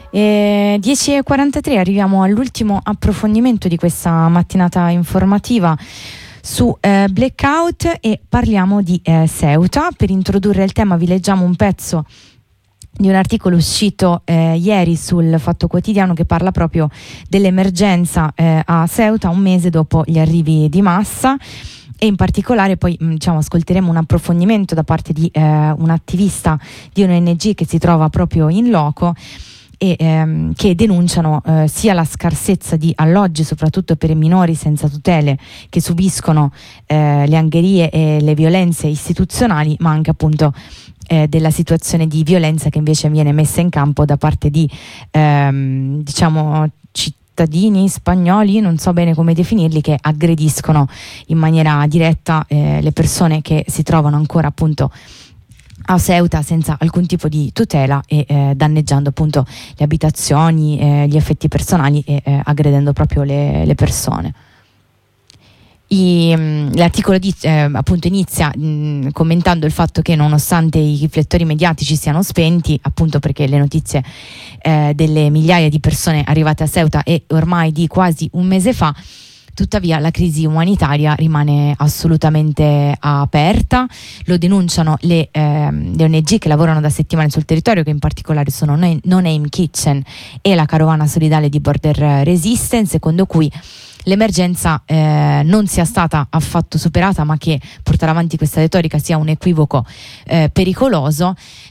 10:43, arriviamo all'ultimo approfondimento di questa mattinata informativa su Blackout e parliamo di Ceuta. Per introdurre il tema vi leggiamo un pezzo di un articolo uscito ieri sul Fatto Quotidiano che parla proprio dell'emergenza a Ceuta un mese dopo gli arrivi di massa. E in particolare poi ascolteremo un approfondimento da parte di un attivista di un'ONG che si trova proprio in loco e che denunciano sia la scarsezza di alloggi, soprattutto per i minori senza tutele che subiscono le angherie e le violenze istituzionali, ma anche appunto della situazione di violenza che invece viene messa in campo da parte di cittadini spagnoli, non so bene come definirli, che aggrediscono in maniera diretta le persone che si trovano ancora appunto a Ceuta senza alcun tipo di tutela e danneggiando appunto le abitazioni, gli effetti personali e aggredendo proprio le persone. L'articolo appunto inizia commentando il fatto che nonostante i riflettori mediatici siano spenti, appunto perché le notizie delle migliaia di persone arrivate a Ceuta è ormai di quasi un mese fa, tuttavia la crisi umanitaria rimane assolutamente aperta. Lo denunciano le ONG che lavorano da settimane sul territorio, che in particolare sono No Name Kitchen e la carovana solidale di Border Resistance, secondo cui l'emergenza non sia stata affatto superata, ma che portare avanti questa retorica sia un equivoco pericoloso.